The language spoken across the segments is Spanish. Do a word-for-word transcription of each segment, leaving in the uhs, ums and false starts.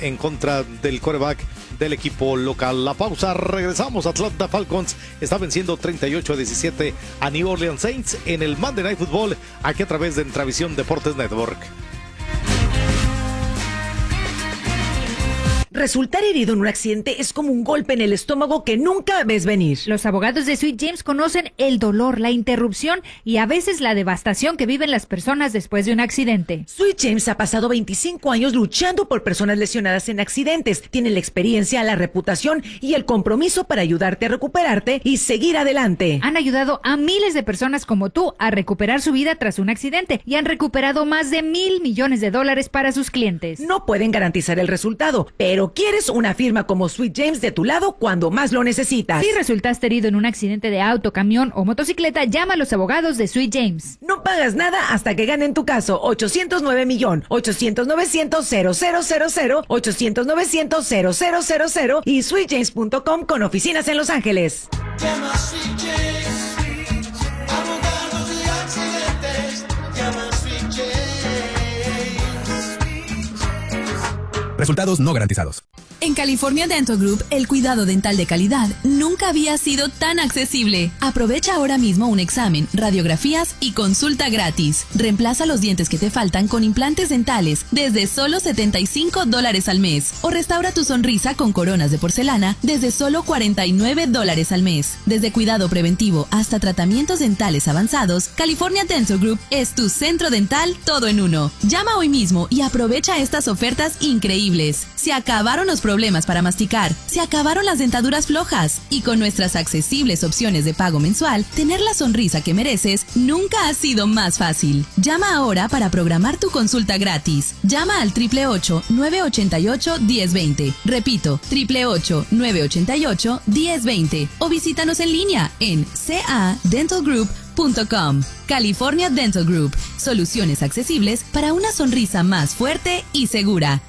en contra del quarterback del equipo local. La pausa, regresamos. Atlanta Falcons está venciendo treinta y ocho a diecisiete a New Orleans Saints en el Monday Night Football, aquí a través de Entravisión Deportes Network. Resultar herido en un accidente es como un golpe en el estómago que nunca ves venir. Los abogados de Sweet James conocen el dolor, la interrupción y a veces la devastación que viven las personas después de un accidente. Sweet James ha pasado veinticinco años luchando por personas lesionadas en accidentes. Tiene la experiencia, la reputación y el compromiso para ayudarte a recuperarte y seguir adelante. Han ayudado a miles de personas como tú a recuperar su vida tras un accidente y han recuperado más de mil millones de dólares para sus clientes. No pueden garantizar el resultado, pero quieres una firma como Sweet James de tu lado cuando más lo necesitas. Si resultaste herido en un accidente de auto, camión o motocicleta, llama a los abogados de Sweet James. No pagas nada hasta que ganen tu caso. ochocientos nueve millón, ochocientos novecientos cero cero cero cero, ochocientos novecientos cero cero cero cero y sweet james punto com con oficinas en Los Ángeles. Llama a Sweet James, abogados de accidentes, llama a Sweet James. Resultados no garantizados. En California Dental Group, el cuidado dental de calidad nunca había sido tan accesible. Aprovecha ahora mismo un examen, radiografías y consulta gratis. Reemplaza los dientes que te faltan con implantes dentales desde solo setenta y cinco dólares al mes. O restaura tu sonrisa con coronas de porcelana desde solo cuarenta y nueve dólares al mes. Desde cuidado preventivo hasta tratamientos dentales avanzados, California Dental Group es tu centro dental todo en uno. Llama hoy mismo y aprovecha estas ofertas increíbles. Se acabaron los problemas para masticar, se acabaron las dentaduras flojas y con nuestras accesibles opciones de pago mensual, tener la sonrisa que mereces nunca ha sido más fácil. Llama ahora para programar tu consulta gratis. Llama al triple ocho, nueve ocho ocho, diez veinte. Repito, triple ocho, nueve ocho ocho, diez veinte o visítanos en línea en c a dental group punto com. California Dental Group, soluciones accesibles para una sonrisa más fuerte y segura.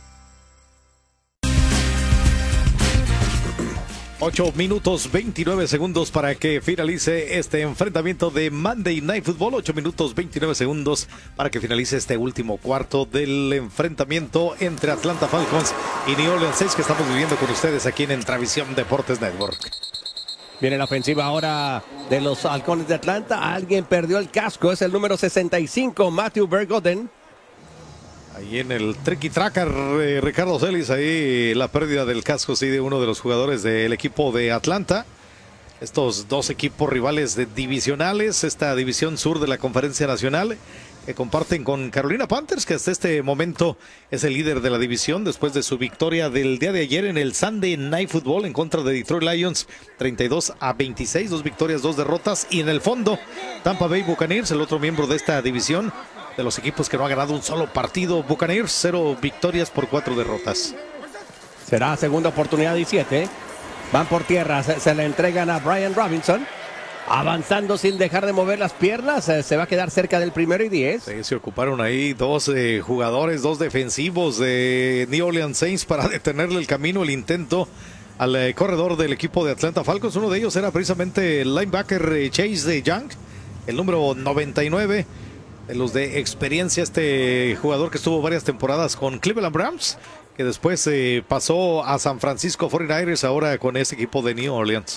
ocho minutos veintinueve segundos para que finalice este enfrentamiento de Monday Night Football. ocho minutos veintinueve segundos para que finalice este último cuarto del enfrentamiento entre Atlanta Falcons y New Orleans Saints que estamos viviendo con ustedes aquí en Entravisión Deportes Network. Viene la ofensiva ahora de los Halcones de Atlanta. Alguien perdió el casco, es el número sesenta y cinco, Matthew Bergoden. Ahí en el tricky tracker, eh, Ricardo Celis, ahí la pérdida del casco, sí, de uno de los jugadores del equipo de Atlanta. Estos dos equipos rivales de divisionales, esta división sur de la Conferencia Nacional, que comparten con Carolina Panthers, que hasta este momento es el líder de la división después de su victoria del día de ayer en el Sunday Night Football en contra de Detroit Lions, treinta y dos a veintiséis, dos victorias, dos derrotas. Y en el fondo, Tampa Bay Buccaneers, el otro miembro de esta división, de los equipos que no ha ganado un solo partido. Buccaneers, cero victorias por cuatro derrotas. Será segunda oportunidad y siete. Van por tierra, se, se le entregan a Brian Robinson. Avanzando sin dejar de mover las piernas, eh, se va a quedar cerca del primero y diez. Sí, se ocuparon ahí dos eh, jugadores, dos defensivos de New Orleans Saints para detenerle el camino, el intento al eh, corredor del equipo de Atlanta Falcons. Uno de ellos era precisamente el linebacker eh, Chase Young, el número noventa y nueve. De los de experiencia, este jugador que estuvo varias temporadas con Cleveland Browns, que después eh, pasó a San Francisco forty-niners, ahora con ese equipo de New Orleans.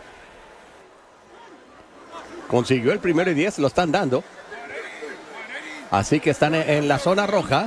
Consiguió el primero y diez, lo están dando. Así que están en la zona roja.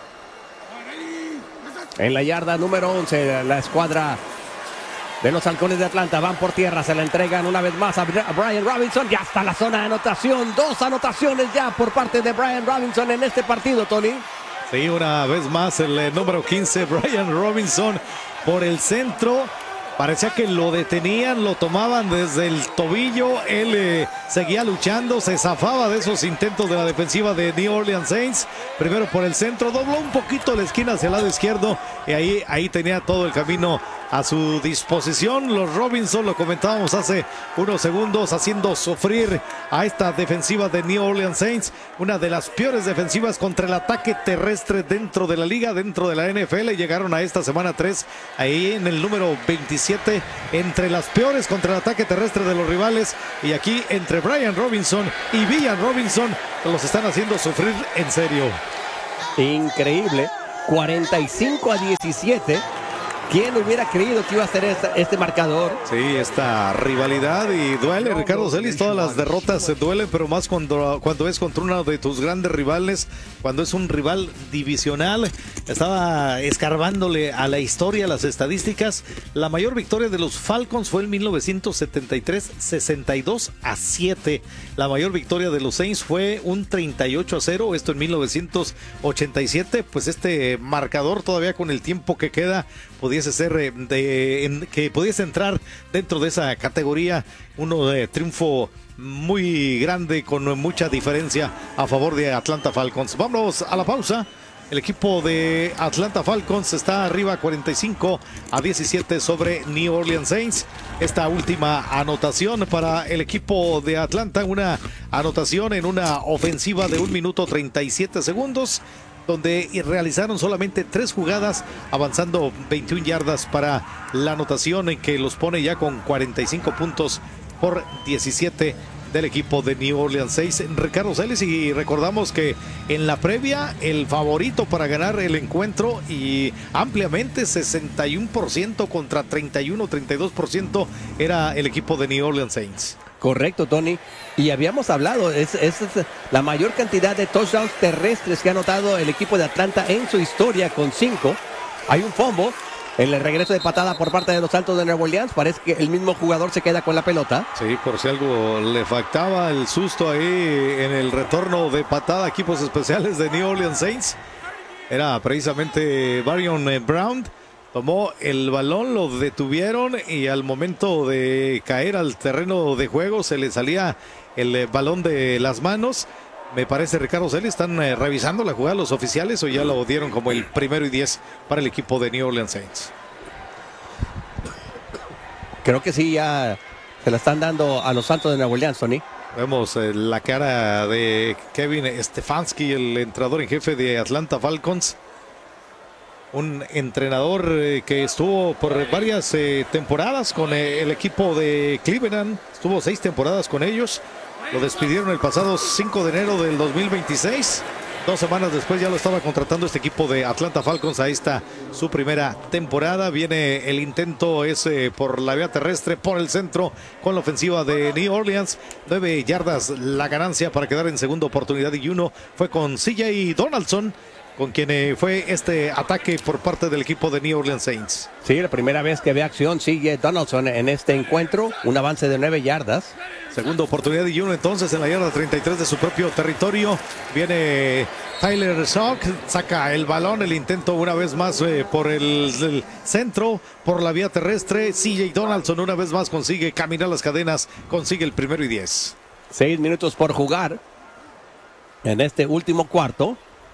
En la yarda número once, la escuadra de los Halcones de Atlanta van por tierra, se la entregan una vez más a Brian Robinson. Ya está la zona de anotación, dos anotaciones ya por parte de Brian Robinson en este partido, Tony. Sí, una vez más el eh, número quince, Brian Robinson, por el centro. Parecía que lo detenían, lo tomaban desde el tobillo. Él eh, seguía luchando, se zafaba de esos intentos de la defensiva de New Orleans Saints. Primero por el centro, dobló un poquito la esquina hacia el lado izquierdo. Y ahí, ahí tenía todo el camino a su disposición. Los Robinson, lo comentábamos hace unos segundos, haciendo sufrir a esta defensiva de New Orleans Saints. Una de las peores defensivas contra el ataque terrestre dentro de la liga, dentro de la N F L. Llegaron a esta semana tres, ahí en el número veintisiete, entre las peores contra el ataque terrestre de los rivales. Y aquí entre Brian Robinson y Villan Robinson los están haciendo sufrir en serio. Increíble. cuarenta y cinco a diecisiete. ¿Quién hubiera creído que iba a ser esta, este marcador? Sí, esta rivalidad y duele, Ricardo Celis, todas las derrotas se duelen, pero más cuando, cuando es contra uno de tus grandes rivales, cuando es un rival divisional. Estaba escarbándole a la historia, a las estadísticas. La mayor victoria de los Falcons fue en mil novecientos setenta y tres, sesenta y dos a siete. La mayor victoria de los Saints fue un treinta y ocho a cero, esto en mil novecientos ochenta y siete. Pues este marcador todavía con el tiempo que queda pudiese ser eh, de, en, que pudiese entrar dentro de esa categoría, uno de triunfo muy grande con mucha diferencia a favor de Atlanta Falcons. Vamos a la pausa. El equipo de Atlanta Falcons está arriba cuarenta y cinco a diecisiete sobre New Orleans Saints. Esta última anotación para el equipo de Atlanta, una anotación en una ofensiva de un minuto treinta y siete segundos, donde realizaron solamente tres jugadas, avanzando veintiuna yardas para la anotación, en que los pone ya con cuarenta y cinco puntos por diecisiete del equipo de New Orleans Saints. Ricardo Celis, y recordamos que en la previa el favorito para ganar el encuentro, y ampliamente, sesenta y uno por ciento contra treinta y uno, treinta y dos por ciento, era el equipo de New Orleans Saints. Correcto, Tony. Y habíamos hablado, es, es, es la mayor cantidad de touchdowns terrestres que ha anotado el equipo de Atlanta en su historia, con cinco. Hay un fumble en el regreso de patada por parte de los Santos de Nueva Orleans. Parece que el mismo jugador se queda con la pelota. Sí, por si algo le faltaba, el susto ahí en el retorno de patada a equipos especiales de New Orleans Saints. Era precisamente Varion Brown. Tomó el balón, lo detuvieron, y al momento de caer al terreno de juego se le salía el balón de las manos. Me parece, Ricardo Celis, ¿están eh, revisando la jugada los oficiales o ya lo dieron como el primero y diez para el equipo de New Orleans Saints? Creo que sí, ya se la están dando a los Santos de Nueva Orleans, Tony. Vemos eh, la cara de Kevin Stefanski, el entrenador en jefe de Atlanta Falcons. Un entrenador eh, que estuvo por varias eh, temporadas con eh, el equipo de Cleveland. Estuvo seis temporadas con ellos. Lo despidieron el pasado cinco de enero del dos mil veintiséis. Dos semanas después ya lo estaba contratando este equipo de Atlanta Falcons. Ahí está su primera temporada. Viene el intento ese por la vía terrestre, por el centro, con la ofensiva de New Orleans. Nueve yardas la ganancia para quedar en segunda oportunidad, y uno fue con C J Donaldson, con quien eh, fue este ataque por parte del equipo de New Orleans Saints. Sí, la primera vez que ve acción C J Donaldson en este encuentro, un avance de nueve yardas. Segunda oportunidad y uno entonces en la yarda treinta y tres de su propio territorio. Viene Tyler Shock, saca el balón, el intento una vez más eh, por el, el centro, por la vía terrestre. C J Donaldson una vez más consigue caminar las cadenas, consigue el primero y diez. Seis minutos por jugar en este último cuarto.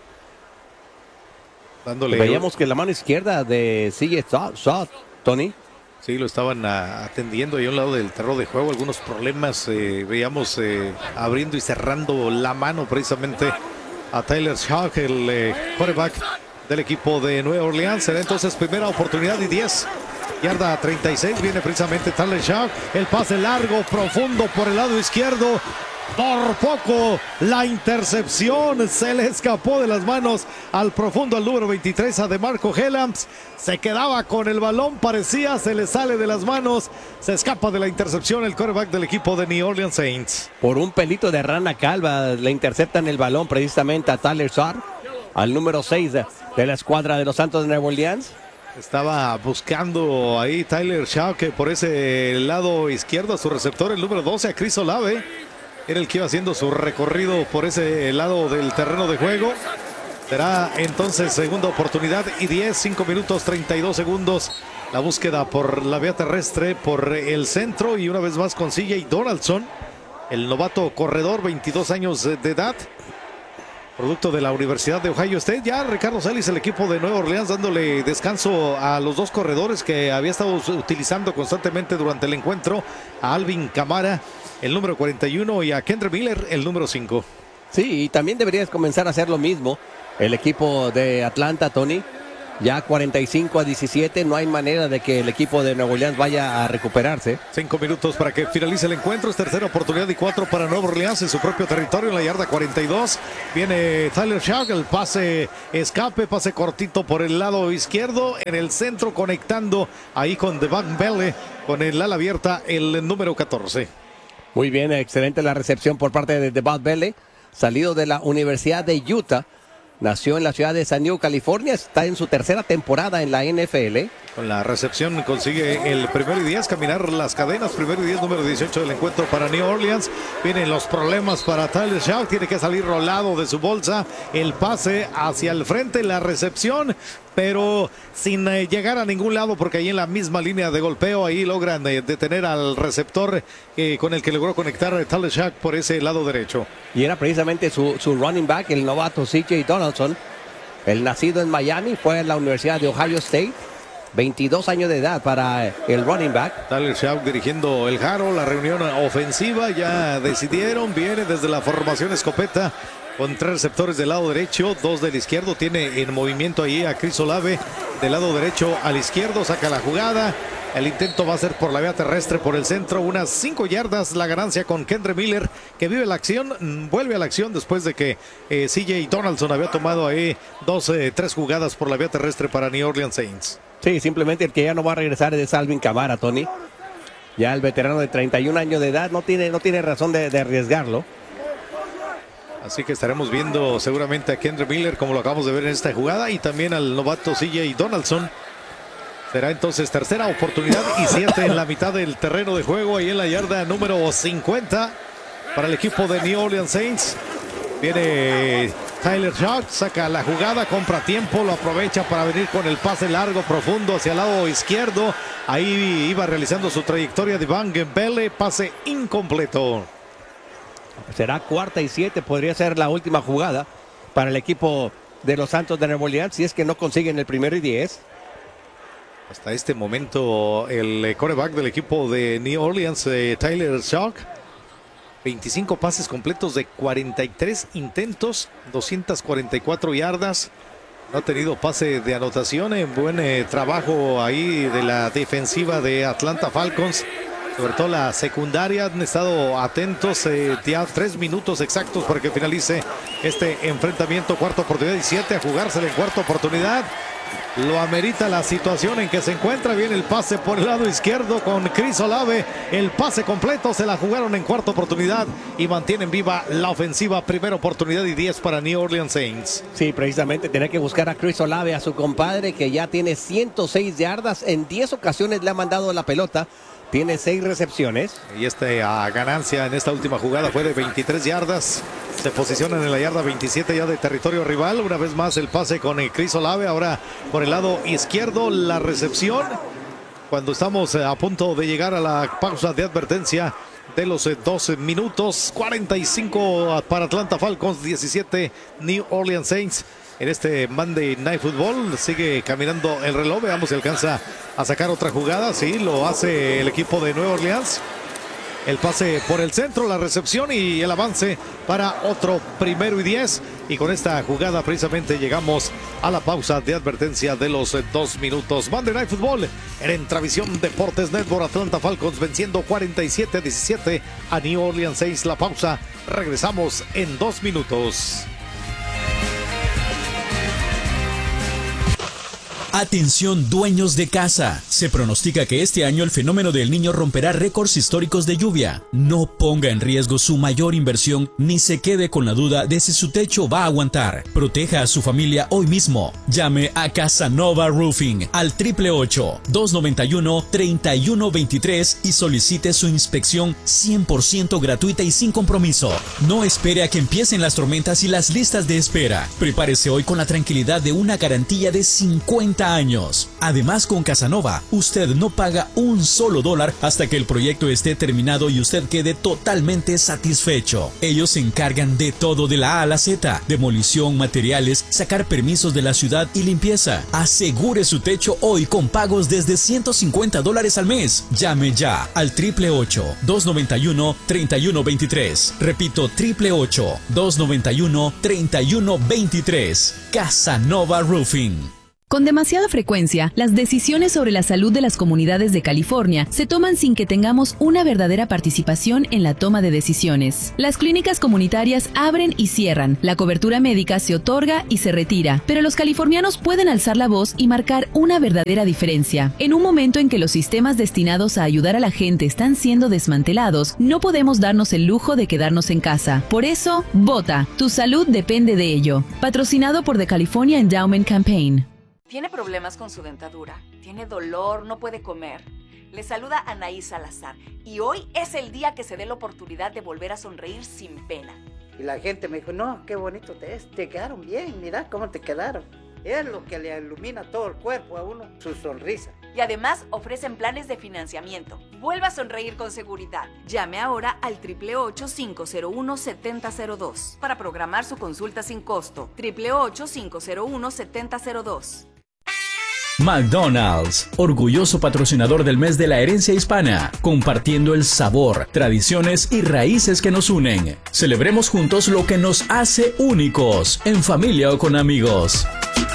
Dándole... Veíamos que la mano izquierda de C J Shot, Tony. Sí, lo estaban a, atendiendo ahí a un lado del terreno de juego. Algunos problemas, eh, veíamos eh, abriendo y cerrando la mano precisamente a Tyler Shock, el eh, quarterback del equipo de Nueva Orleans. Será entonces primera oportunidad y diez. Yarda treinta y seis, viene precisamente Tyler Shock. El pase largo, profundo por el lado izquierdo. Por poco la intercepción se le escapó de las manos al profundo, al número veintitrés, a DeMarco Hellams. Se quedaba con el balón, parecía, se le sale de las manos, se escapa de la intercepción el quarterback del equipo de New Orleans Saints. Por un pelito de rana calva le interceptan el balón precisamente a Tyler Shock, al número seis de, de la escuadra de los Santos de Nueva Orleans. Estaba buscando ahí Tyler Shock por ese lado izquierdo a su receptor, el número doce, a Chris Olave. Era el que iba haciendo su recorrido por ese lado del terreno de juego. Será entonces segunda oportunidad y diez, cinco minutos treinta y dos segundos. La búsqueda por la vía terrestre, por el centro, y una vez más con C J Donaldson, el novato corredor, veintidós años de edad, producto de la Universidad de Ohio State. Ya Ricardo Celis, el equipo de Nueva Orleans, dándole descanso a los dos corredores que había estado utilizando constantemente durante el encuentro, a Alvin Kamara, el número cuarenta y uno, y a Kendre Miller, el número cinco. Sí, y también deberías comenzar a hacer lo mismo el equipo de Atlanta, Tony. Ya cuarenta y cinco a diecisiete, no hay manera de que el equipo de Nueva Orleans vaya a recuperarse. Cinco minutos para que finalice el encuentro. Es tercera oportunidad y cuatro para Nueva Orleans en su propio territorio, en la yarda cuarenta y dos. Viene Tyler Shough, el pase escape, pase cortito por el lado izquierdo. En el centro conectando ahí con Devon Bell, con el ala abierta, el número catorce. Muy bien, excelente la recepción por parte de Devon Bell, salido de la Universidad de Utah. Nació en la ciudad de San Diego, California. Está en su tercera temporada en la N F L. Con la recepción consigue el primero y diez, caminar las cadenas. Primero y diez, número dieciocho del encuentro para New Orleans. Vienen los problemas para Tyler Shough. Tiene que salir rolado de su bolsa. El pase hacia el frente, la recepción, pero sin eh, llegar a ningún lado, porque ahí en la misma línea de golpeo, ahí logran eh, detener al receptor eh, con el que logró conectar a Tyler Shough por ese lado derecho. Y era precisamente su, su running back, el novato C J Donaldson. El nacido en Miami, fue en la Universidad de Ohio State. veintidós años de edad para el running back. Tyler Shough dirigiendo el Jaro, la reunión ofensiva. Ya decidieron, viene desde la formación escopeta con tres receptores del lado derecho, dos del izquierdo. Tiene en movimiento ahí a Chris Olave del lado derecho al izquierdo, saca la jugada. El intento va a ser por la vía terrestre, por el centro, unas cinco yardas la ganancia con Kendre Miller, que vive la acción, vuelve a la acción después de que eh, C J Donaldson había tomado ahí dos, eh, tres jugadas por la vía terrestre para New Orleans Saints. Sí, simplemente el que ya no va a regresar es Alvin Kamara, Tony. Ya el veterano de treinta y un años de edad no tiene, no tiene razón de, de arriesgarlo. Así que estaremos viendo seguramente a Kendre Miller, como lo acabamos de ver en esta jugada, y también al novato C J Donaldson. Será entonces tercera oportunidad y siete en la mitad del terreno de juego, ahí en la yarda número cincuenta para el equipo de New Orleans Saints. Viene Tyler Shough, saca la jugada, compra tiempo, lo aprovecha para venir con el pase largo, profundo hacia el lado izquierdo. Ahí iba realizando su trayectoria de Van Belle, pase incompleto. Será cuarta y siete, podría ser la última jugada para el equipo de los Santos de Nueva Orleans, si es que no consiguen el primero y diez. Hasta este momento el quarterback del equipo de New Orleans, eh, Tyler Shough, veinticinco pases completos de cuarenta y tres intentos, doscientas cuarenta y cuatro yardas. No ha tenido pase de anotación. En buen eh, trabajo ahí de la defensiva de Atlanta Falcons. Sobre todo la secundaria han estado atentos. Eh, ya tres minutos exactos para que finalice este enfrentamiento. Cuarta oportunidad y siete a jugársela en cuarta oportunidad. Lo amerita la situación en que se encuentra. Viene el pase por el lado izquierdo con Chris Olave. El pase completo, se la jugaron en cuarta oportunidad y mantienen viva la ofensiva. Primera oportunidad y diez para New Orleans Saints. Sí, precisamente tiene que buscar a Chris Olave, a su compadre, que ya tiene ciento seis yardas. En diez ocasiones le ha mandado la pelota. Tiene seis recepciones. Y esta ganancia en esta última jugada fue de veintitrés yardas. Se posicionan en la yarda veintisiete ya de territorio rival. Una vez más el pase con el Chris Olave. Ahora por el lado izquierdo la recepción. Cuando estamos a punto de llegar a la pausa de advertencia de los doce minutos. cuarenta y cinco para Atlanta Falcons, diecisiete New Orleans Saints. En este Monday Night Football sigue caminando el reloj. Veamos si alcanza a sacar otra jugada. Sí, lo hace el equipo de Nueva Orleans. El pase por el centro, la recepción y el avance para otro primero y diez. Y con esta jugada precisamente llegamos a la pausa de advertencia de los dos minutos. Monday Night Football en Entravisión Deportes Network. Atlanta Falcons venciendo cuarenta y siete a diecisiete a New Orleans Saints. La pausa. Regresamos en dos minutos. Atención dueños de casa, se pronostica que este año el fenómeno del Niño romperá récords históricos de lluvia. No ponga en riesgo su mayor inversión ni se quede con la duda de si su techo va a aguantar. Proteja a su familia hoy mismo. Llame a Casanova Roofing al triple ocho, dos noventa y uno, treinta y uno veintitrés y solicite su inspección cien por ciento gratuita y sin compromiso. No espere a que empiecen las tormentas y las listas de espera. Prepárese hoy con la tranquilidad de una garantía de cincuenta años. Además, con Casanova, usted no paga un solo dólar hasta que el proyecto esté terminado y usted quede totalmente satisfecho. Ellos se encargan de todo de la A a la Z: demolición, materiales, sacar permisos de la ciudad y limpieza. Asegure su techo hoy con pagos desde ciento cincuenta dólares al mes. Llame ya al triple ocho, dos noventa y uno, treinta y uno veintitrés. Repito, triple ocho, dos noventa y uno, treinta y uno veintitrés. Casanova Roofing. Con demasiada frecuencia, las decisiones sobre la salud de las comunidades de California se toman sin que tengamos una verdadera participación en la toma de decisiones. Las clínicas comunitarias abren y cierran, la cobertura médica se otorga y se retira, pero los californianos pueden alzar la voz y marcar una verdadera diferencia. En un momento en que los sistemas destinados a ayudar a la gente están siendo desmantelados, no podemos darnos el lujo de quedarnos en casa. Por eso, vota. Tu salud depende de ello. Patrocinado por The California Endowment Campaign. ¿Tiene problemas con su dentadura? ¿Tiene dolor? ¿No puede comer? Le saluda Anaí Salazar y hoy es el día que se dé la oportunidad de volver a sonreír sin pena. Y la gente me dijo, no, qué bonito te es, te quedaron bien, mira cómo te quedaron. Es lo que le ilumina todo el cuerpo a uno, su sonrisa. Y además ofrecen planes de financiamiento. Vuelva a sonreír con seguridad. Llame ahora al ocho ocho ocho, cinco cero uno, siete cero cero dos para programar su consulta sin costo. ocho ocho ocho, cinco cero uno, siete cero cero dos. McDonald's, orgulloso patrocinador del mes de la herencia hispana, compartiendo el sabor, tradiciones y raíces que nos unen. Celebremos juntos lo que nos hace únicos, en familia o con amigos.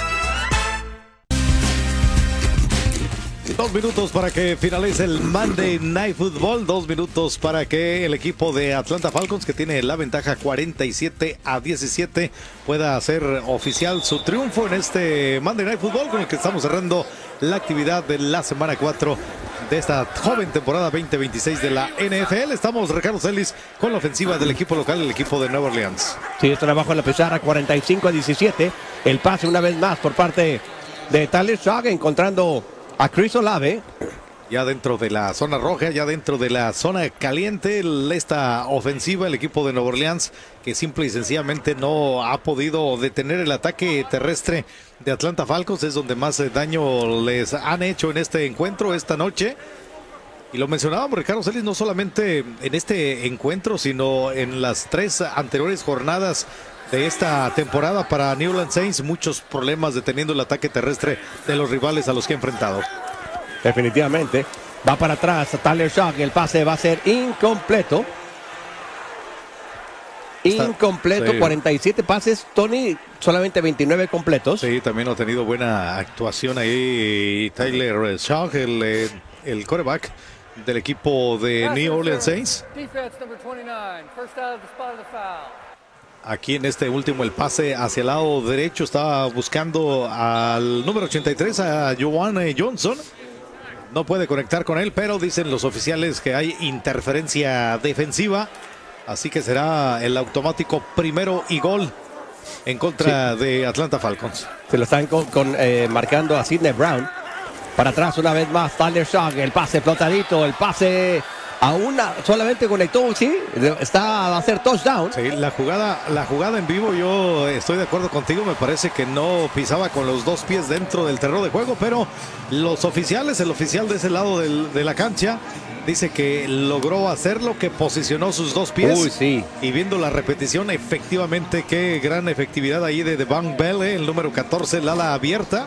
Dos minutos para que finalice el Monday Night Football. Dos minutos para que el equipo de Atlanta Falcons, que tiene la ventaja cuarenta y siete a diecisiete, pueda hacer oficial su triunfo en este Monday Night Football, con el que estamos cerrando la actividad de la semana cuatro de esta joven temporada veinte veintiséis de la N F L. Estamos, Ricardo Celis, con la ofensiva del equipo local, el equipo de Nueva Orleans. Sí, está abajo en la pizarra, cuarenta y cinco a diecisiete. El pase una vez más por parte de Tyler Shaw, encontrando a Chris Olave. Ya dentro de la zona roja, ya dentro de la zona caliente, esta ofensiva, el equipo de Nueva Orleans, que simple y sencillamente no ha podido detener el ataque terrestre de Atlanta Falcons, es donde más daño les han hecho en este encuentro esta noche. Y lo mencionábamos, Ricardo Celis, no solamente en este encuentro, sino en las tres anteriores jornadas de esta temporada para New Orleans Saints, muchos problemas deteniendo el ataque terrestre de los rivales a los que ha enfrentado. Definitivamente. Va para atrás Tyler Shaw. El pase va a ser incompleto. Está, incompleto. Sí. cuarenta y siete pases. Tony, solamente veintinueve completos. Sí, también ha tenido buena actuación ahí Tyler Shaw, el, el quarterback del equipo de New Orleans Saints. Aquí en este último, el pase hacia el lado derecho, estaba buscando al número ochenta y tres, a Joanne Johnson. No puede conectar con él, pero dicen los oficiales que hay interferencia defensiva. Así que será el automático primero y gol en contra sí. de Atlanta Falcons. Se lo están con, con, eh, marcando a Sidney Brown. Para atrás una vez más, Tyler Shaw, el pase flotadito, el pase a una, solamente conectó, sí, está a hacer touchdown. Sí, la jugada, la jugada en vivo, yo estoy de acuerdo contigo, me parece que no pisaba con los dos pies dentro del terreno de juego, pero los oficiales, el oficial de ese lado del, de la cancha, dice que logró hacerlo, que posicionó sus dos pies. Uy, sí. Y viendo la repetición, efectivamente, qué gran efectividad ahí de Devon Bell, el número catorce, el ala abierta.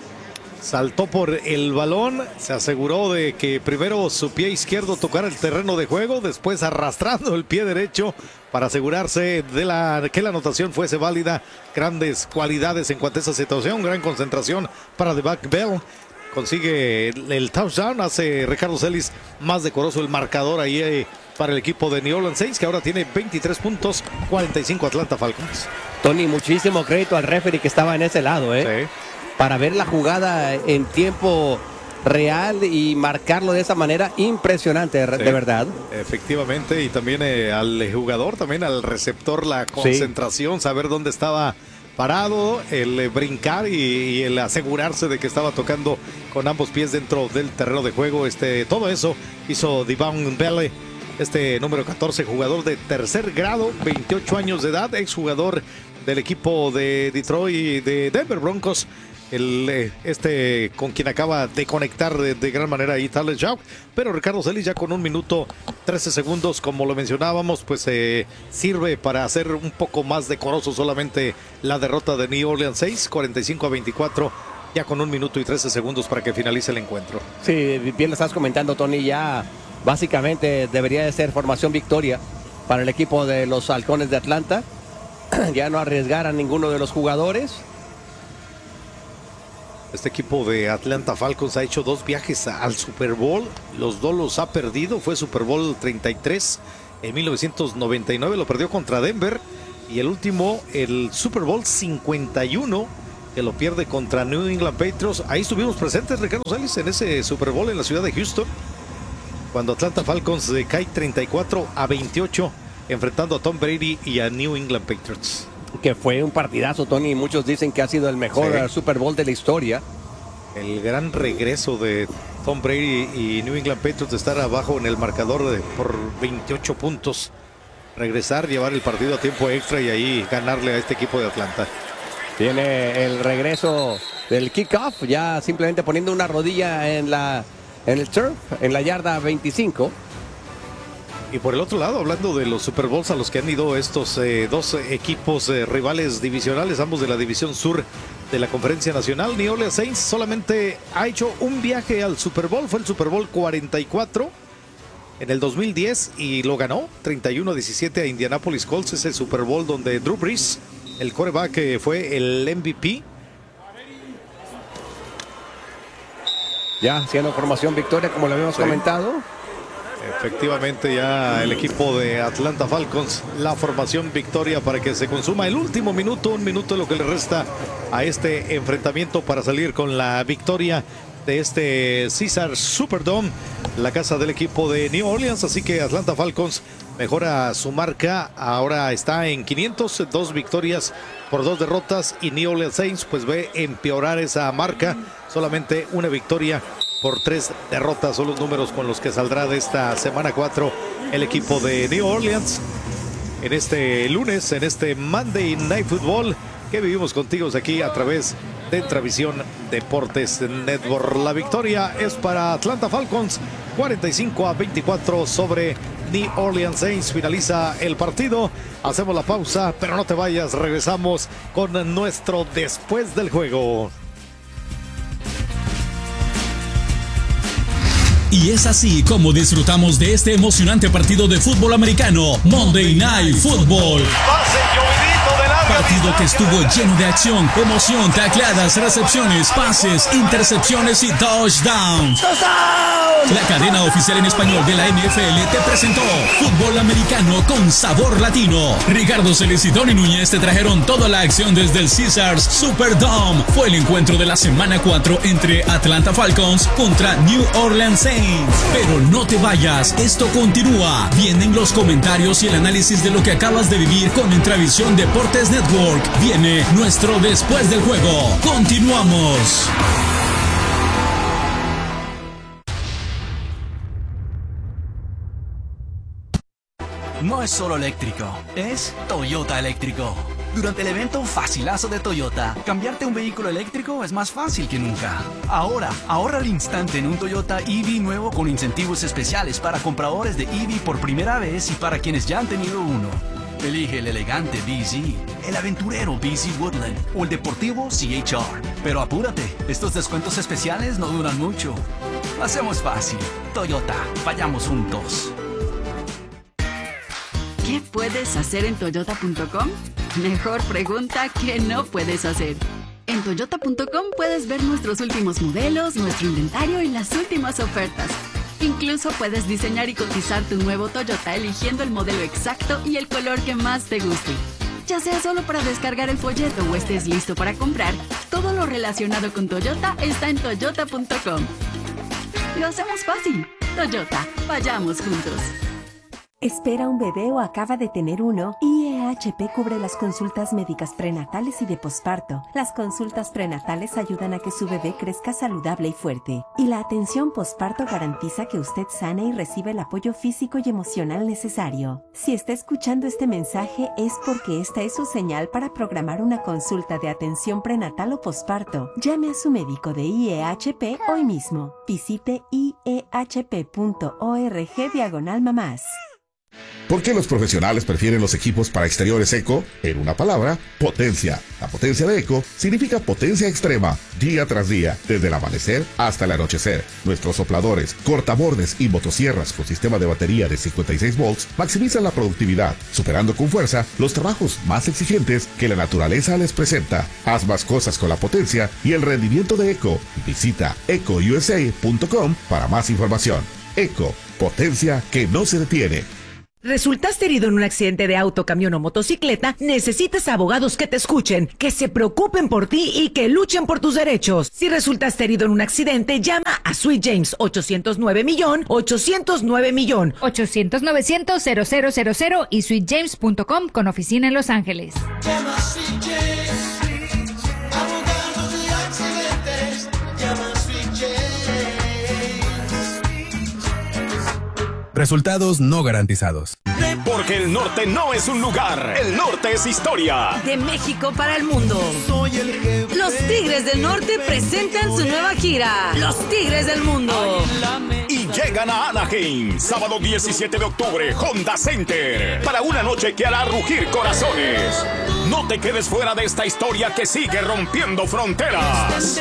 Saltó por el balón, se aseguró de que primero su pie izquierdo tocara el terreno de juego, después arrastrando el pie derecho para asegurarse de la, que la anotación fuese válida. Grandes cualidades en cuanto a esa situación, gran concentración para Devon Bell. Consigue el, el touchdown, hace Ricardo Celis más decoroso el marcador ahí eh, para el equipo de New Orleans Saints, que ahora tiene veintitrés puntos, cuarenta y cinco Atlanta Falcons. Tony, muchísimo crédito al referee que estaba en ese lado, ¿eh? Sí. Para ver la jugada en tiempo real y marcarlo de esa manera impresionante, sí, de verdad. Efectivamente, y también eh, al jugador, también al receptor, la concentración, sí, saber dónde estaba parado, el eh, brincar y, y el asegurarse de que estaba tocando con ambos pies dentro del terreno de juego. Este, todo eso hizo Devon Bell, este número catorce, jugador de tercer grado, veintiocho años de edad, exjugador del equipo de Detroit y de Denver Broncos. El, este con quien acaba de conectar de, de gran manera ahí Tyler Shaw, pero Ricardo Celis ya con un minuto trece segundos, como lo mencionábamos, pues eh, sirve para hacer un poco más decoroso solamente la derrota de New Orleans Saints, cuarenta y cinco a veinticuatro, ya con un minuto y trece segundos para que finalice el encuentro. Sí, bien lo estás comentando, Tony, ya básicamente debería de ser formación victoria para el equipo de los Halcones de Atlanta, ya no arriesgar a ninguno de los jugadores. Este equipo de Atlanta Falcons ha hecho dos viajes al Super Bowl. Los dos los ha perdido. Fue Super Bowl treinta y tres en mil novecientos noventa y nueve. Lo perdió contra Denver. Y el último, el Super Bowl cincuenta y uno, que lo pierde contra New England Patriots. Ahí estuvimos presentes, Ricardo Salis, en ese Super Bowl en la ciudad de Houston, cuando Atlanta Falcons cae treinta y cuatro a veintiocho, enfrentando a Tom Brady y a New England Patriots. Que fue un partidazo, Tony. Muchos dicen que ha sido el mejor sí. Super Bowl de la historia. El gran regreso de Tom Brady y New England Patriots de estar abajo en el marcador de, por veintiocho puntos. Regresar, llevar el partido a tiempo extra y ahí ganarle a este equipo de Atlanta. Tiene el regreso del kickoff, ya simplemente poniendo una rodilla en la en el turf, en la yarda veinticinco. Y por el otro lado, hablando de los Super Bowls a los que han ido estos eh, dos equipos eh, rivales divisionales, ambos de la división sur de la Conferencia Nacional, New Orleans Saints solamente ha hecho un viaje al Super Bowl, fue el Super Bowl cuarenta y cuatro en el dos mil diez y lo ganó treinta y uno a diecisiete a Indianapolis Colts, ese Super Bowl donde Drew Brees, el quarterback, fue el M V P. Ya siendo formación victoria, como lo habíamos sí. comentado. Efectivamente, ya el equipo de Atlanta Falcons, la formación victoria para que se consuma el último minuto, un minuto lo que le resta a este enfrentamiento para salir con la victoria de este Caesars Superdome, la casa del equipo de New Orleans. Así que Atlanta Falcons mejora su marca, ahora está en quinientos, dos victorias por dos derrotas, y New Orleans Saints pues ve empeorar esa marca, solamente una victoria por tres derrotas. Son los números con los que saldrá de esta semana cuatro el equipo de New Orleans en este lunes, en este Monday Night Football que vivimos contigo aquí a través de Intravisión Deportes Network. La victoria es para Atlanta Falcons, cuarenta y cinco a veinticuatro sobre New Orleans Saints. Finaliza el partido, hacemos la pausa, pero no te vayas, regresamos con nuestro después del juego. Y es así como disfrutamos de este emocionante partido de fútbol americano, Monday Night Football. Partido que estuvo lleno de acción, emoción, tacleadas, recepciones, pases, intercepciones y touchdowns. La cadena oficial en español de la N F L te presentó fútbol americano con sabor latino. Ricardo Celis y Tony Núñez te trajeron toda la acción desde el Caesars Superdome. Fue el encuentro de la semana cuatro entre Atlanta Falcons contra New Orleans Saints. Pero no te vayas, esto continúa. Vienen los comentarios y el análisis de lo que acabas de vivir con Intravisión Deportes Network. Viene nuestro después del juego. Continuamos. No es solo eléctrico, es Toyota eléctrico. Durante el evento Facilazo de Toyota, cambiarte a un vehículo eléctrico es más fácil que nunca. Ahora, ahorra al instante en un Toyota E V nuevo con incentivos especiales para compradores de E V por primera vez y para quienes ya han tenido uno. Elige el elegante B Z, el aventurero B Z Woodland o el deportivo C H R. Pero apúrate, estos descuentos especiales no duran mucho. Hacemos fácil. Toyota, vayamos juntos. ¿Qué puedes hacer en toyota punto com? Mejor pregunta que no puedes hacer. En toyota punto com puedes ver nuestros últimos modelos, nuestro inventario y las últimas ofertas. Incluso puedes diseñar y cotizar tu nuevo Toyota eligiendo el modelo exacto y el color que más te guste. Ya sea solo para descargar el folleto o estés listo para comprar, todo lo relacionado con Toyota está en toyota punto com. Lo hacemos fácil. Toyota, vayamos juntos. ¿Espera un bebé o acaba de tener uno? I E H P cubre las consultas médicas prenatales y de posparto. Las consultas prenatales ayudan a que su bebé crezca saludable y fuerte. Y la atención posparto garantiza que usted sane y reciba el apoyo físico y emocional necesario. Si está escuchando este mensaje es porque esta es su señal para programar una consulta de atención prenatal o posparto. Llame a su médico de I E H P hoy mismo. Visite i e h p punto org diagonal mamás. ¿Por qué los profesionales prefieren los equipos para exteriores Eco? En una palabra, potencia. La potencia de Eco significa potencia extrema, día tras día, desde el amanecer hasta el anochecer. Nuestros sopladores, cortabordes y motosierras con sistema de batería de cincuenta y seis volts maximizan la productividad, superando con fuerza los trabajos más exigentes que la naturaleza les presenta. Haz más cosas con la potencia y el rendimiento de Eco. Visita eco u s a punto com para más información. Eco, potencia que no se detiene. ¿Resultaste herido en un accidente de auto, camión o motocicleta? Necesitas abogados que te escuchen, que se preocupen por ti y que luchen por tus derechos. Si resultaste herido en un accidente, llama a Sweet James ochocientos nueve millón, ochocientos nueve millón. ochocientos novecientos cero cero cero cero y sweet james punto com con oficina en Los Ángeles. Llama a Sweet James, abogados de accidentes, llama a Sweet James. Resultados no garantizados. Porque el norte no es un lugar, el norte es historia. De México para el mundo. Los Tigres del Norte presentan su nueva gira. Los Tigres del Mundo. Y llegan a Anaheim, sábado diecisiete de octubre, Honda Center, para una noche que hará rugir corazones. No te quedes fuera de esta historia que sigue rompiendo fronteras.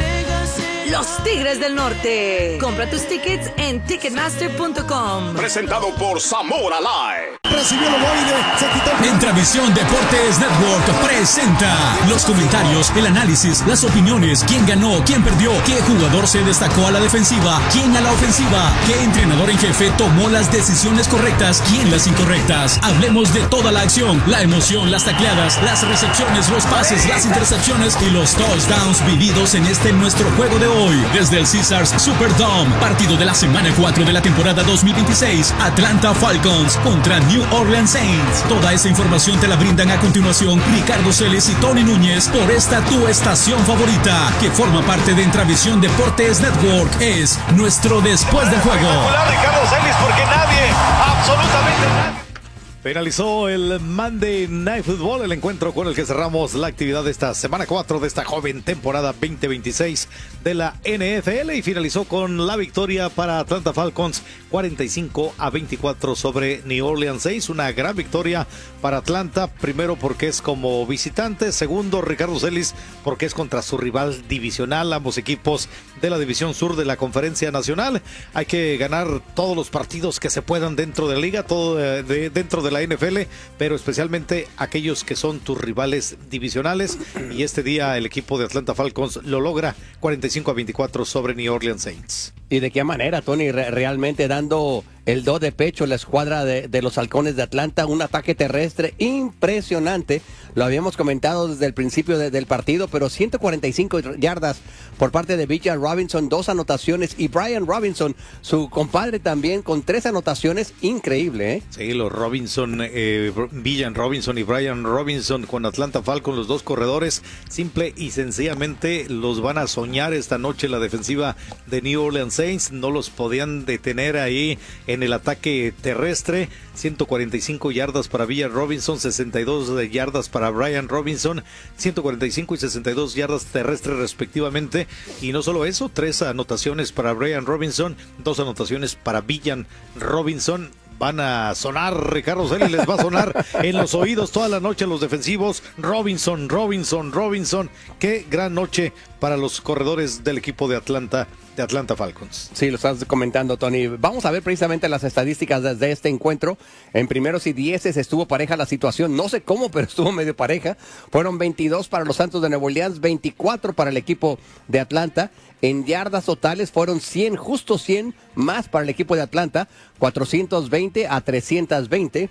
Los Tigres del Norte. Compra tus tickets en ticketmaster punto com. Presentado por Zamora Live. Recibió el ovoide, se quitó. Entravisión Deportes Network presenta los comentarios, el análisis, las opiniones, quién ganó, quién perdió, qué jugador se destacó a la defensiva, quién a la ofensiva, qué entrenador en jefe tomó las decisiones correctas, quién las incorrectas. Hablemos de toda la acción, la emoción, las tacleadas, las recepciones, los pases, las intercepciones y los touchdowns vividos en este nuestro juego de hoy. Desde el Caesars Superdome, partido de la semana cuatro de la temporada dos mil veintiséis, Atlanta Falcons contra New Orleans Saints. Toda esa información te la brindan a continuación Ricardo Celis y Tony Núñez por esta tu estación favorita, que forma parte de Entravisión Deportes Network. Es nuestro Después del Juego. Ricardo Celis, porque nadie, absolutamente nadie. Finalizó el Monday Night Football, el encuentro con el que cerramos la actividad de esta semana cuatro de esta joven temporada veinte veintiséis de la N F L y finalizó con la victoria para Atlanta Falcons cuarenta y cinco a veinticuatro sobre New Orleans Saints. Una gran victoria para Atlanta, primero porque es como visitante, segundo Ricardo Celis porque es contra su rival divisional, ambos equipos de la división sur de la Conferencia Nacional. Hay que ganar todos los partidos que se puedan dentro de la liga, todo de, de, dentro de la N F L, pero especialmente aquellos que son tus rivales divisionales, y este día el equipo de Atlanta Falcons lo logra cuarenta y cinco a veinticuatro sobre New Orleans Saints. ¿Y de qué manera, Tony? Re- realmente dando el do de pecho la escuadra de, de los Halcones de Atlanta, un ataque terrestre impresionante. Lo habíamos comentado desde el principio de, del partido, pero ciento cuarenta y cinco yardas por parte de Bijan Robinson, dos anotaciones, y Brian Robinson, su compadre también, con tres anotaciones. Increíble, ¿eh? Sí, los Robinson, eh, Bijan Robinson y Brian Robinson con Atlanta Falcons, los dos corredores, simple y sencillamente los van a soñar esta noche la defensiva de New Orleans Saints. No los podían detener ahí en el ataque terrestre. ciento cuarenta y cinco yardas para Bijan Robinson, sesenta y dos yardas para Brian Robinson, ciento cuarenta y cinco y sesenta y dos yardas terrestres respectivamente. Y no solo eso, tres anotaciones para Brian Robinson, dos anotaciones para Bijan Robinson. Van a sonar, Ricardo Celis les va a sonar en los oídos toda la noche a los defensivos. Robinson, Robinson, Robinson. Qué gran noche para los corredores del equipo de Atlanta, de Atlanta Falcons. Sí, lo estás comentando, Tony. Vamos a ver precisamente las estadísticas de, de este encuentro. En primeros y dieces estuvo pareja la situación. No sé cómo, pero estuvo medio pareja. Fueron veintidós para los Santos de Nueva Orleans, veinticuatro para el equipo de Atlanta. En yardas totales fueron cien, justo cien más para el equipo de Atlanta, cuatrocientos veinte a trescientos veinte.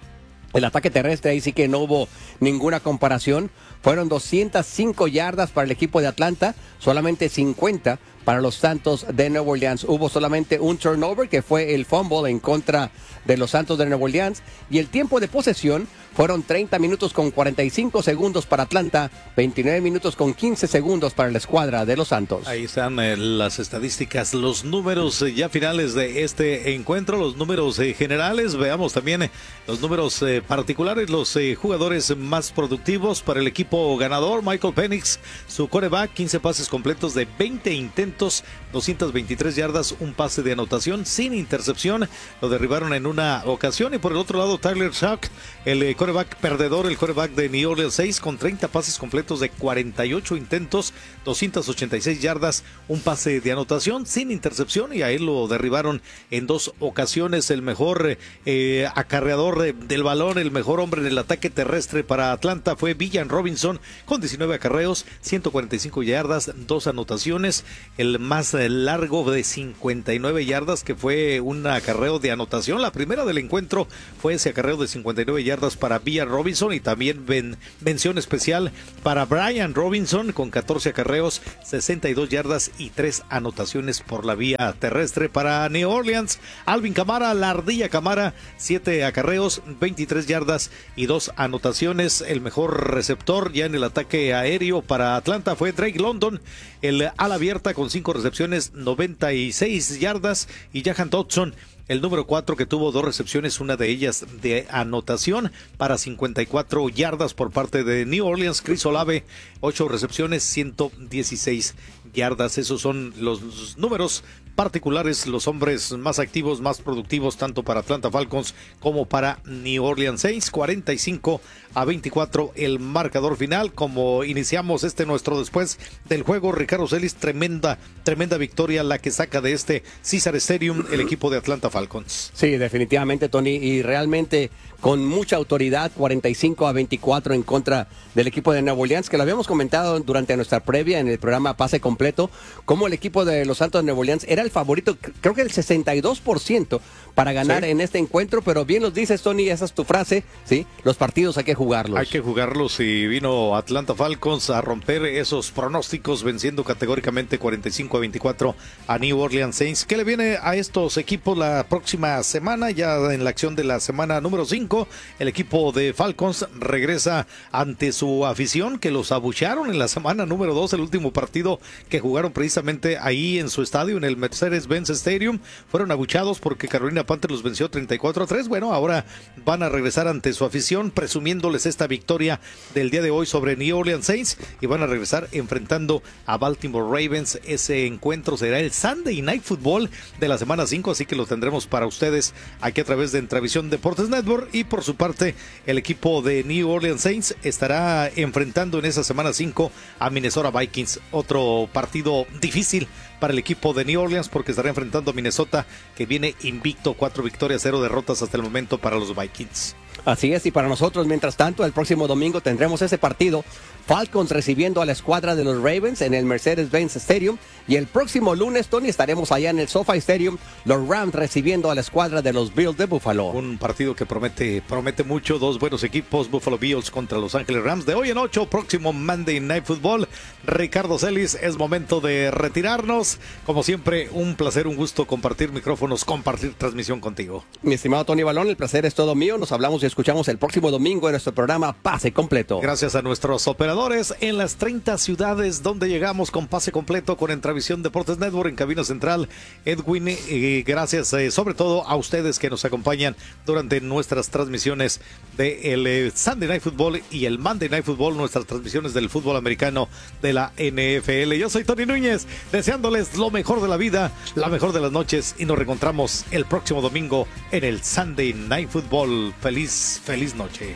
El ataque terrestre, ahí sí que no hubo ninguna comparación. Fueron doscientas cinco yardas para el equipo de Atlanta, solamente cincuenta para los Santos de Nueva Orleans. Hubo solamente un turnover, que fue el fumble en contra de los Santos de Nueva Orleans. Y el tiempo de posesión fueron treinta minutos con cuarenta y cinco segundos para Atlanta, veintinueve minutos con quince segundos para la escuadra de los Santos. Ahí están eh, las estadísticas, los números eh, ya finales de este encuentro, los números eh, generales. Veamos también eh, los números eh, particulares, los eh, jugadores más productivos para el equipo ganador. Michael Penix, su quarterback, quince pases completos de veinte intentos intentos, doscientas veintitrés yardas, un pase de anotación sin intercepción. Lo derribaron en una ocasión. Y por el otro lado, Tyler Shough, el quarterback perdedor, el quarterback de New Orleans Saints, con treinta pases completos de cuarenta y ocho intentos, doscientas ochenta y seis yardas, un pase de anotación sin intercepción, y a él lo derribaron en dos ocasiones. El mejor eh, acarreador de, del balón, el mejor hombre en el ataque terrestre para Atlanta fue Villan Robinson, con diecinueve acarreos, ciento cuarenta y cinco yardas, dos anotaciones. El más largo de cincuenta y nueve yardas, que fue un acarreo de anotación. La primera del encuentro fue ese acarreo de cincuenta y nueve yardas para Villan Robinson, y también ven, mención especial para Brian Robinson, con catorce acarreos, sesenta y dos yardas y tres anotaciones por la vía terrestre. Para New Orleans, Alvin Kamara, la ardilla Kamara, siete acarreos, veintitrés yardas y dos anotaciones. El mejor receptor ya en el ataque aéreo para Atlanta fue Drake London, el ala abierta, con cinco recepciones, noventa y seis yardas, y Jahan Dodson, el número cuatro, que tuvo dos recepciones, una de ellas de anotación, para cincuenta y cuatro yardas por parte de New Orleans. Chris Olave, ocho recepciones, ciento dieciséis yardas. Esos son los números particulares, los hombres más activos, más productivos, tanto para Atlanta Falcons como para New Orleans Saints. cuarenta y cinco a veinticuatro el marcador final. Como iniciamos este nuestro después del juego, Ricardo Celis, tremenda, tremenda victoria la que saca de este Caesar Stadium el equipo de Atlanta Falcons. Sí, definitivamente, Tony, y realmente con mucha autoridad, cuarenta y cinco a veinticuatro en contra del equipo de Nueva Orleans, que lo habíamos comentado durante nuestra previa en el programa Pase Completo, como el equipo de los Santos de Nueva Orleans era el favorito, creo que el sesenta y dos por ciento para ganar sí. en este encuentro, pero bien nos dices, Tony, esa es tu frase, ¿sí? Los partidos hay que jugarlos. Hay que jugarlos, y vino Atlanta Falcons a romper esos pronósticos, venciendo categóricamente cuarenta y cinco a veinticuatro a New Orleans Saints. ¿Qué le viene a estos equipos la próxima semana? Ya en la acción de la semana número cinco, el equipo de Falcons regresa ante su afición, que los abuchearon en la semana número dos, el último partido que jugaron precisamente ahí en su estadio, en el Mercedes-Benz Stadium. Fueron abuchados porque Carolina Panthers los venció treinta y cuatro a tres. Bueno, ahora van a regresar ante su afición, presumiéndoles esta victoria del día de hoy sobre New Orleans Saints, y van a regresar enfrentando a Baltimore Ravens. Ese encuentro será el Sunday Night Football de la semana cinco, así que lo tendremos para ustedes aquí a través de Entravisión Deportes Network. Y por su parte, el equipo de New Orleans Saints estará enfrentando en esa semana cinco a Minnesota Vikings, otro partido difícil para el equipo de New Orleans, porque estará enfrentando a Minnesota, que viene invicto, cuatro victorias, cero derrotas hasta el momento para los Vikings. Así es, y para nosotros, mientras tanto, el próximo domingo tendremos ese partido, Falcons recibiendo a la escuadra de los Ravens en el Mercedes-Benz Stadium, y el próximo lunes, Tony, estaremos allá en el SoFi Stadium, los Rams recibiendo a la escuadra de los Bills de Buffalo. Un partido que promete, promete mucho, dos buenos equipos, Buffalo Bills contra Los Ángeles Rams. De hoy en ocho, próximo Monday Night Football. Ricardo Celis, es momento de retirarnos. Como siempre, un placer, un gusto compartir micrófonos, compartir transmisión contigo. Mi estimado Tony Balón, el placer es todo mío. Nos hablamos y escuchamos el próximo domingo en nuestro programa Pase Completo. Gracias a nuestros operadores en las treinta ciudades donde llegamos con Pase Completo, con Entravisión Deportes Network, en cabina central Edwin, y gracias eh, sobre todo a ustedes que nos acompañan durante nuestras transmisiones del eh, Sunday Night Football y el Monday Night Football, nuestras transmisiones del fútbol americano de la N F L. Yo soy Tony Núñez, deseándoles lo mejor de la vida, la mejor de las noches, y nos reencontramos el próximo domingo en el Sunday Night Football. Feliz, feliz noche.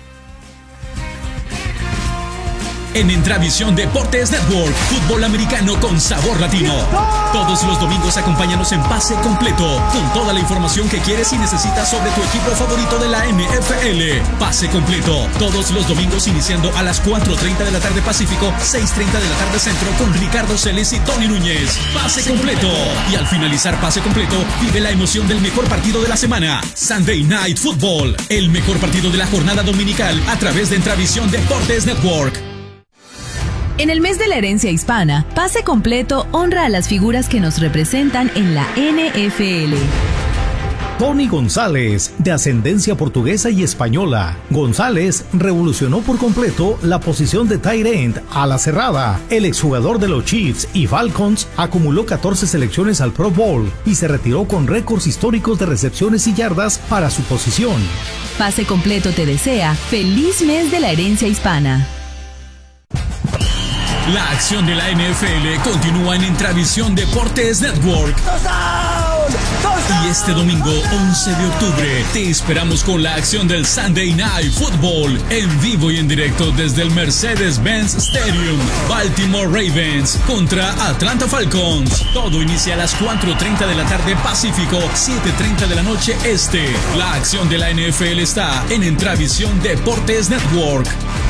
En Entravisión Deportes Network, fútbol americano con sabor latino. Todos los domingos acompáñanos en Pase Completo, con toda la información que quieres y necesitas sobre tu equipo favorito de la N F L. Pase Completo, todos los domingos iniciando a las cuatro treinta de la tarde Pacífico, seis treinta de la tarde Centro, con Ricardo Celis y Tony Núñez. Pase Completo. Y al finalizar Pase Completo, vive la emoción del mejor partido de la semana, Sunday Night Football, el mejor partido de la jornada dominical a través de Entravisión Deportes Network. En el mes de la herencia hispana, Pase Completo honra a las figuras que nos representan en la N F L. Tony González, de ascendencia portuguesa y española. González revolucionó por completo la posición de tight end a la cerrada. El exjugador de los Chiefs y Falcons acumuló catorce selecciones al Pro Bowl y se retiró con récords históricos de recepciones y yardas para su posición. Pase Completo te desea feliz mes de la herencia hispana. La acción de la N F L continúa en Intravisión Deportes Network. Y este domingo once de octubre te esperamos con la acción del Sunday Night Football en vivo y en directo desde el Mercedes-Benz Stadium. Baltimore Ravens contra Atlanta Falcons. Todo inicia a las cuatro treinta de la tarde Pacífico, siete treinta de la noche Este. La acción de la N F L está en Intravisión Deportes Network.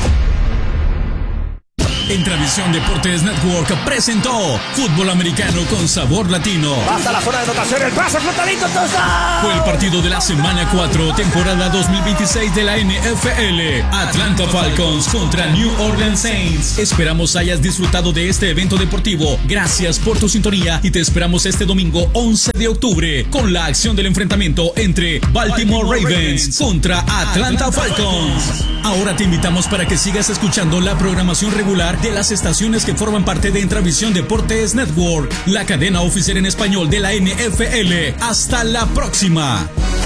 Intravisión Deportes Network presentó Fútbol Americano con Sabor Latino. Hasta la zona de anotación, el pase flotadito, touchdown. Fue el partido de la semana cuatro, temporada dos mil veintiséis de la N F L. Atlanta Falcons contra New Orleans Saints. Esperamos hayas disfrutado de este evento deportivo. Gracias por tu sintonía y te esperamos este domingo once de octubre con la acción del enfrentamiento entre Baltimore Ravens contra Atlanta Falcons. Ahora te invitamos para que sigas escuchando la programación regular de las estaciones que forman parte de Intravisión Deportes Network, la cadena oficial en español de la N F L. Hasta la próxima.